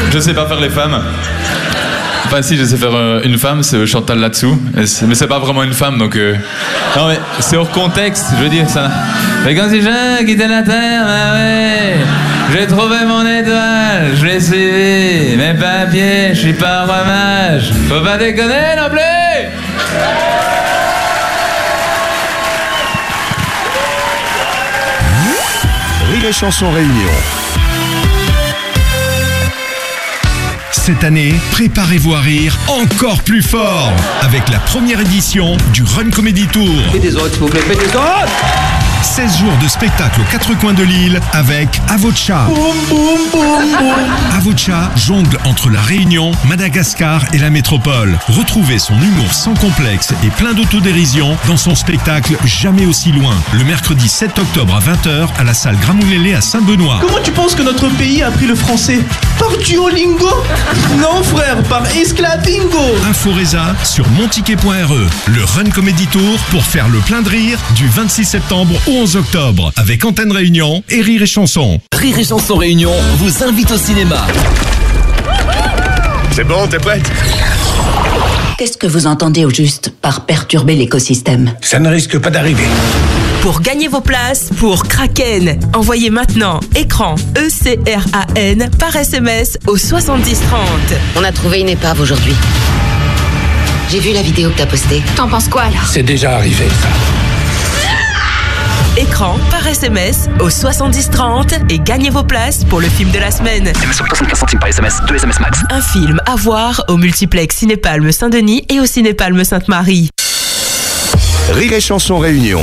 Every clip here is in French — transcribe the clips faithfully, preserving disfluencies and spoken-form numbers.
je sais pas faire les femmes. Enfin si, je sais faire euh, une femme, c'est Chantal là-dessous. C'est, mais c'est pas vraiment une femme, donc... Euh... Non mais c'est hors contexte, je veux dire ça. Mais quand si je quittais la terre, bah ouais, j'ai trouvé mon étoile, je l'ai suivi. Mais pas à pied, je suis pas un roi mage. Faut pas déconner non plus. Rire et Chanson Réunion. Cette année, préparez-vous à rire encore plus fort avec la première édition du Run Comedy Tour. Faites des autres, s'il vous plaît, faites des autres. seize jours de spectacle aux quatre coins de l'île avec Avocha. Boum, boum, boum, boum. Avocha jongle entre la Réunion, Madagascar et la métropole. Retrouvez son humour sans complexe et plein d'autodérision dans son spectacle Jamais aussi loin, le mercredi sept octobre à vingt heures à la salle Gramoulélé à Saint-Benoît. Comment tu penses que notre pays a appris le français? Par Duolingo? Non frère, par Esclavingo. Inforesa sur monticket point r e. Le Run Comedy Tour pour faire le plein de rire du vingt-six septembre au onze octobre avec Antenne Réunion et Rire et Chanson. Rire et Chanson Réunion vous invite au cinéma. C'est bon, t'es prête? Qu'est-ce que vous entendez au juste par perturber l'écosystème? Ça ne risque pas d'arriver. Pour gagner vos places pour Kraken, envoyez maintenant écran E C R A N par S M S au soixante-dix trente. On a trouvé une épave aujourd'hui. J'ai vu la vidéo que t'as postée. T'en penses quoi alors? C'est déjà arrivé ça. Écran par S M S au soixante-dix trente et gagnez vos places pour le film de la semaine. soixante-quinze centimes par S M S, deux S M S max. Un film à voir au multiplex Cinépalme Saint-Denis et au Cinépalme Sainte-Marie. Rire et Chanson Réunion.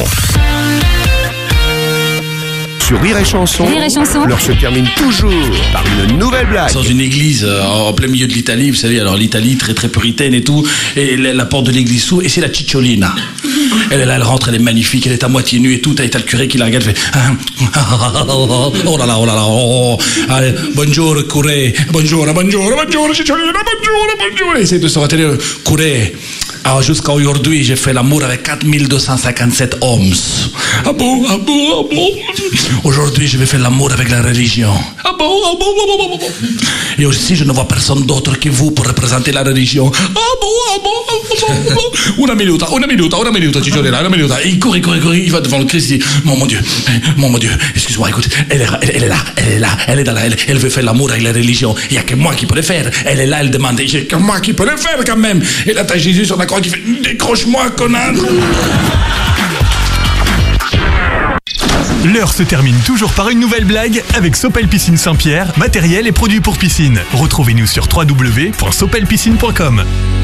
Sur Rire et Chanson, Rire et Chanson, l'heure se termine toujours par une nouvelle blague. Dans une église euh, en plein milieu de l'Italie, vous savez, alors l'Italie très très puritaine et tout, et la, la porte de l'église s'ouvre et c'est la Cicciolina. Elle est là, elle rentre, elle est magnifique, elle est à moitié nue et tout, et t'as le curé qui la regarde, fait oh là là, oh là là, oh, allez, bonjour curé, bonjour, bonjour, bonjour Cicciolina, bonjour, bonjour, et essaye de se retenir, curé. Alors jusqu'à aujourd'hui, j'ai fait l'amour avec quatre mille deux cent cinquante-sept hommes. Ah bon, ah bon, ah bon. Aujourd'hui, je vais faire l'amour avec la religion. Ah bon, ah bon, ah bon, ah bon. Et aussi, je ne vois personne d'autre que vous pour représenter la religion. Ah bon, ah bon, ah bon, ah bon. Una minuta, una minuta, una minuta, Cicciolina, una minuta. Il court, il court, il court, il va devant le Christ, il dit, mon, mon Dieu, mon, mon Dieu, excuse-moi, écoute, elle est, elle, elle est là, elle est là, elle est dans la, elle, elle veut faire l'amour avec la religion. Il n'y a que moi qui peux le faire. Elle est là, elle demande, il n'y a que moi qui peux le faire quand même. Et là, t'as Jésus sur la croix qui fait, décroche-moi, connard. L'heure se termine toujours par une nouvelle blague avec Sopel Piscine Saint-Pierre, matériel et produits pour piscine. Retrouvez-nous sur w w w point sopel piscine point com.